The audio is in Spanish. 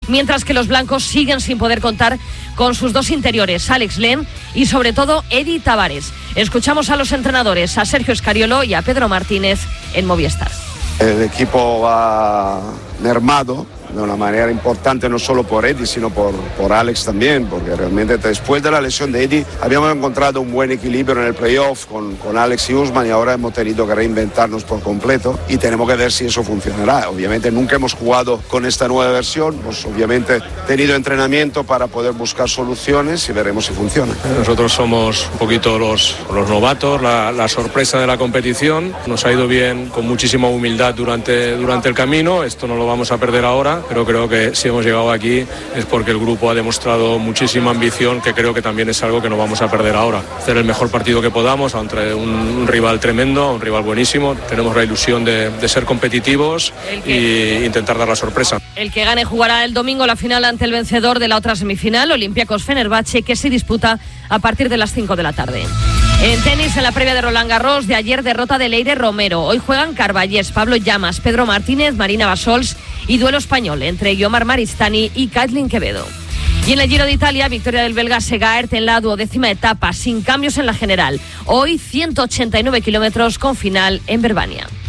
mientras que los blancos siguen sin poder contar con sus dos interiores, Alex Len y sobre todo Edi Tavares. Escuchamos a los entrenadores, a Sergio Scariolo y a Pedro Martínez en Movistar. El equipo va mermado de una manera importante, no solo por Edi, sino por Alex también, porque realmente después de la lesión de Edi habíamos encontrado un buen equilibrio en el playoff con Alex y Usman, y ahora hemos tenido que reinventarnos por completo y tenemos que ver si eso funcionará. Obviamente nunca hemos jugado con esta nueva versión, pues obviamente tenido entrenamiento para poder buscar soluciones y veremos si funciona. Nosotros somos un poquito los novatos, la sorpresa de la competición. Nos ha ido bien con muchísima humildad durante el camino, esto no lo vamos a perder ahora, pero creo que si hemos llegado aquí es porque el grupo ha demostrado muchísima ambición, que creo que también es algo que no vamos a perder ahora. Hacer el mejor partido que podamos ante un rival tremendo, un rival buenísimo. Tenemos la ilusión de ser competitivos e intentar dar la sorpresa. El que gane jugará el domingo la final ante el vencedor de la otra semifinal, Olympiacos-Fenerbahce, que se disputa a partir de las 5 de la tarde. En tenis, en la previa de Roland Garros de ayer, derrota de Leire Romero. Hoy juegan Carballés, Pablo Llamas, Pedro Martínez, Marina Basols y duelo español entre Guiomar Maristany y Kathleen Quevedo. Y en el Giro de Italia, victoria del belga Segaert en la 12ª etapa, sin cambios en la general. Hoy 189 kilómetros con final en Verbania.